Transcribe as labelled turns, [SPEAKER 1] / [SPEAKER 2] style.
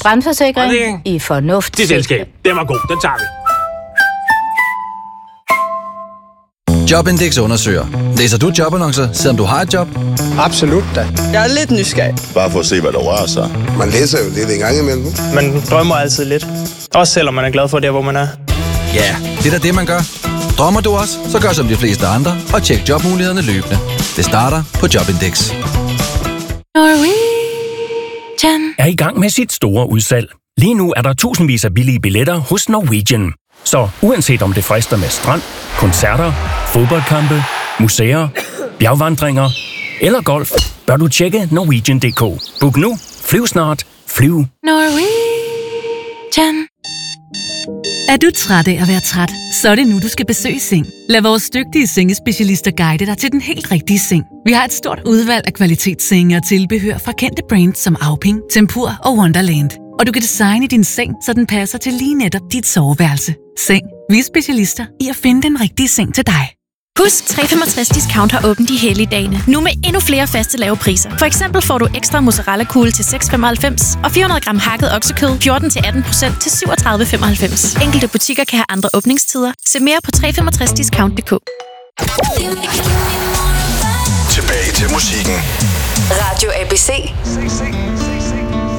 [SPEAKER 1] Brandforsikring i Fornuft.
[SPEAKER 2] Det selskab. Den var god. Den tager vi.
[SPEAKER 3] Jobindex undersøger. Læser du jobannoncer, selvom du har et job?
[SPEAKER 4] Absolut da.
[SPEAKER 5] Jeg er lidt nysgerrig.
[SPEAKER 6] Bare for at se, hvad der rører sig.
[SPEAKER 4] Man læser jo lidt en gang imellem.
[SPEAKER 7] Man drømmer altid lidt. Også selvom man er glad for det, hvor man er.
[SPEAKER 3] Ja, det er da det, man gør. Drømmer du også, så gør som de fleste andre og tjek jobmulighederne løbende. Det starter på Jobindex.
[SPEAKER 8] Norwegian er i gang med sit store udsalg. Lige nu er der tusindvis af billige billetter hos Norwegian. Så uanset om det frister med strand, koncerter, fodboldkampe, museer, bjergvandringer eller golf, bør du tjekke Norwegian.dk. Book nu, flyv snart, flyv.
[SPEAKER 9] Norwegian. Er du træt af at være træt, så er det nu, du skal besøge Seng. Lad vores dygtige sengespecialister guide dig til den helt rigtige seng. Vi har et stort udvalg af kvalitetssenge og tilbehør fra kendte brands som Auping, Tempur og Wonderland. Og du kan designe din seng, så den passer til lige netop dit soveværelse. Seng. Vi er specialister i at finde den rigtige seng til dig.
[SPEAKER 10] Husk, 365 Discount har åbent de hellige dage. Nu med endnu flere faste lave priser. For eksempel får du ekstra mozzarella-kugle til 6,95 og 400 gram hakket oksekød 14-18% til 37,95. Enkelte butikker kan have andre åbningstider. Se mere på 365discount.dk.
[SPEAKER 11] Tilbage til musikken.
[SPEAKER 12] Radio ABC